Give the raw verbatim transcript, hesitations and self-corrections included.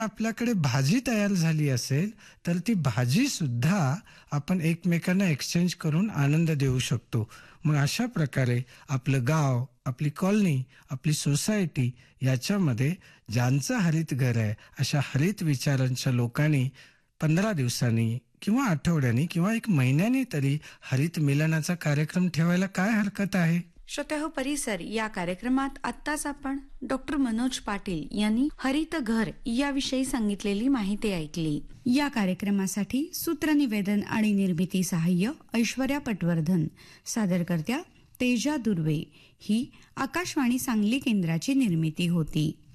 आपल्याकडे भाजी तयार झाली असेल, तर ती भाजी सुद्धा आपण एकमेकांना एक्सचेंज करून आनंद देऊ शकतो. मग अशा प्रकारे आपलं गाव, आपली कॉलनी, आपली सोसायटी याच्यामध्ये ज्यांचं हरित घर आहे, अशा हरित विचारांच्या लोकांनी पंधरा दिवसांनी किंवा आठवड्यानी किंवा एक महिन्यानी तरी हरित मिलनाचा कार्यक्रम ठेवायला काय हरकत आहे? श्रोत्याहो, परिसर या कार्यक्रमात आत्ताच आपण डॉक्टर मनोज पाटील यांनी हरित घर याविषयी सांगितलेली माहिती ऐकली. या कार्यक्रमासाठी सूत्रनिवेदन आणि निर्मिती सहाय्य ऐश्वर्या पटवर्धन, सादरकर्त्या तेजा दुर्वे. ही आकाशवाणी सांगली केंद्राची निर्मिती होती.